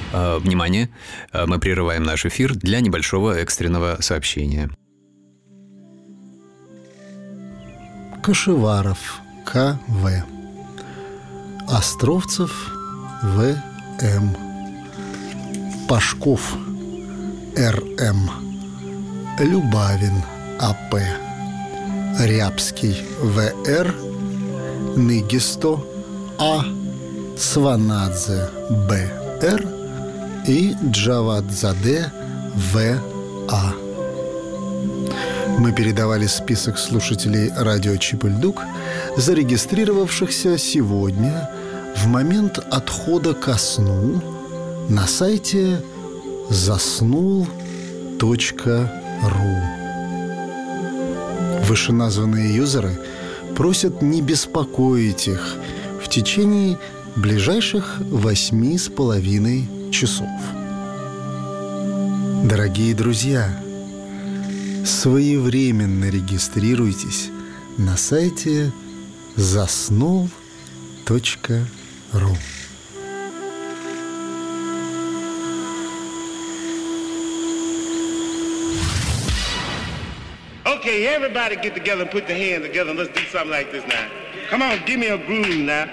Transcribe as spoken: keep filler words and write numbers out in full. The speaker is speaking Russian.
Внимание, мы прерываем наш эфир для небольшого экстренного сообщения. Кашеваров, К В. Островцев, В М. Пашков, Р М. Любавин, А П. Рябский, В Р. Ныгисто, А. Сванадзе, Б Р. И Джавадзаде, В А. Мы передавали список слушателей радио Чип-и-Ль-Дук, зарегистрировавшихся сегодня в момент отхода ко сну на сайте заснул точка ру. Вышеназванные юзеры просят не беспокоить их в течение ближайших восьми с половиной часов. Дорогие друзья, своевременно регистрируйтесь на сайте заснул точка ру. Okay, everybody get together and put your hands together and let's do something like this now. Come on, give me a groove now.